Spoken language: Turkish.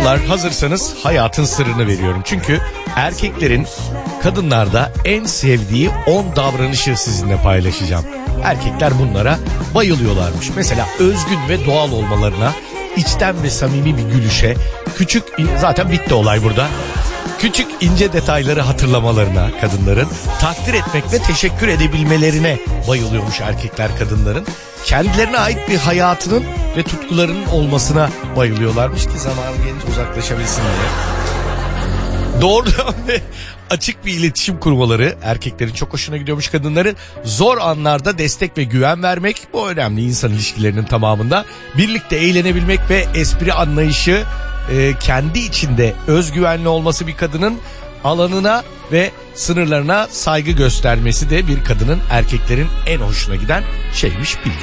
hanımlar, hazırsanız hayatın sırrını veriyorum. Çünkü erkeklerin kadınlarda en sevdiği 10 davranışı sizinle paylaşacağım. Erkekler bunlara bayılıyorlarmış. Mesela özgün ve doğal olmalarına, içten ve samimi bir gülüşe, zaten bitti olay burada. Küçük ince detayları hatırlamalarına kadınların, takdir etmek ve teşekkür edebilmelerine bayılıyormuş erkekler kadınların. Kendilerine ait bir hayatının ve tutkularının olmasına bayılıyorlarmış ki zamanı gelince uzaklaşabilsin diye. Doğrudan ve açık bir iletişim kurmaları erkeklerin çok hoşuna gidiyormuş kadınların. Zor anlarda destek ve güven vermek, bu önemli insan ilişkilerinin tamamında. Birlikte eğlenebilmek ve espri anlayışı, kendi içinde özgüvenli olması bir kadının, alanına ve sınırlarına saygı göstermesi de bir kadının, erkeklerin en hoşuna giden şeymiş, bilgi.